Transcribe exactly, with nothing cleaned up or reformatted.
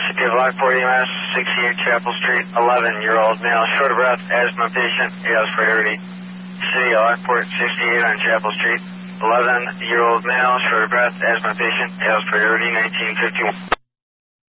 City of Lockport E M S, sixty-eight Chapel Street, eleven-year-old male, short of breath, asthma patient, has priority. City of Lockport, sixty-eight on Chapel Street, eleven-year-old male, short of breath, asthma patient, has priority, nineteen fifty-one.